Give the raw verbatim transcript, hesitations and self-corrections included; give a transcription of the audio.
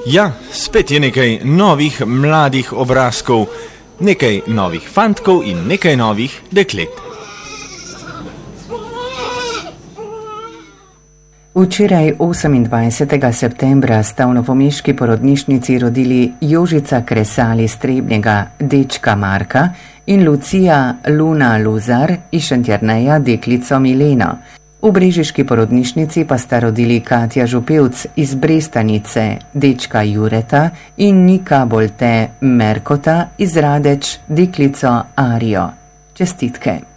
Ja, spet je nekaj novih mladih obrazkov, nekaj novih fantkov in nekaj novih deklet. Včeraj, osemindvajsetega septembra, sta v novomeški porodnišnici rodili Jožica Kresal iz Trebnjega, dečka Marka, in Lucija Luna Luzar iz Šentjerneja, deklico Mileno. V brežiški porodnišnici pa sta rodili Katja Župevc iz Brestanice, dečka Jureta, in Nika Bolte Merkota iz Radeč, deklico Arijo. Čestitke.